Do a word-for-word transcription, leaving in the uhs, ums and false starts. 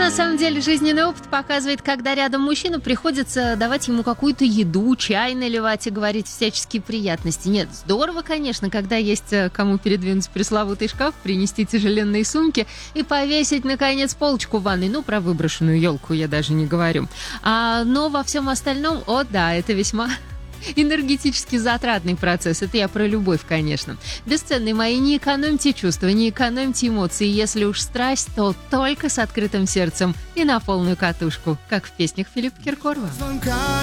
на самом деле жизненный опыт показывает, когда рядом мужчина, приходится давать ему какую-то еду, чай наливать и говорить всяческие приятности. Нет, здорово, конечно, когда есть кому передвинуть пресловутый шкаф, принести тяжеленные сумки и повесить, наконец, полочку в ванной. Ну, про выброшенную елку я даже не говорю. А, но во всем остальном, о да, это весьма... энергетически затратный процесс. Это я про любовь, конечно. Бесценные мои, не экономьте чувства, не экономьте эмоции. Если уж страсть, то только с открытым сердцем и на полную катушку, как в песнях Филиппа Киркорова.